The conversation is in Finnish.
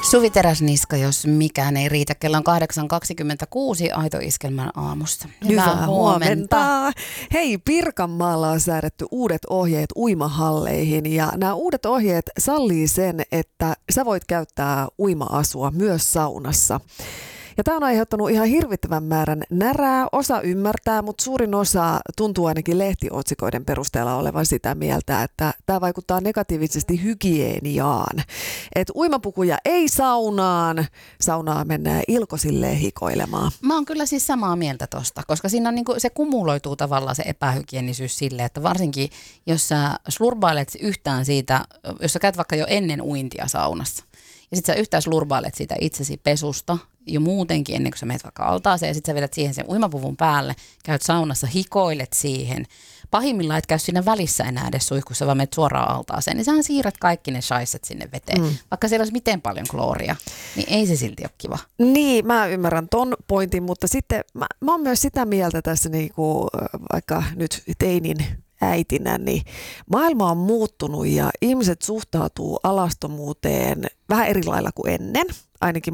Suvi Teräsniska, jos mikään ei riitä. Kello on 8.26 Aito Iskelmän aamusta. Hyvää huomenta. Hei, Pirkanmaalla on säädetty uudet ohjeet uimahalleihin ja nämä uudet ohjeet sallii sen, että sä voit käyttää uima-asua myös saunassa. Ja tämä on aiheuttanut ihan hirvittävän määrän närää. Osa ymmärtää, mutta suurin osa tuntuu ainakin lehtiotsikoiden perusteella olevan sitä mieltä, että tämä vaikuttaa negatiivisesti hygieniaan. Että uimapukuja ei saunaan mennään ilkosilleen hikoilemaan. Mä oon kyllä siis samaa mieltä tosta, koska siinä on se kumuloituu tavallaan se epähygienisyys silleen, että varsinkin jos sä slurbailet yhtään siitä, jos sä käyt vaikka jo ennen uintia saunassa, ja sit sä yhtään slurbailet siitä itsesi pesusta jo muutenkin ennen kuin sä menet vaikka altaaseen ja sit sä vedät siihen sen uimapuvun päälle, käyt saunassa, hikoilet siihen. Pahimmillaan et käy siinä välissä enää edes suihkussa, vaan menet suoraan altaaseen, niin sähän siirrät kaikki ne shaiset sinne veteen. Vaikka siellä olisi miten paljon klooria, niin ei se silti ole kiva. Niin, mä ymmärrän ton pointin, mutta sitten mä oon myös sitä mieltä tässä niinku, vaikka nyt teinin äitinä, niin maailma on muuttunut ja ihmiset suhtautuu alastomuuteen vähän eri lailla kuin ennen. Ainakin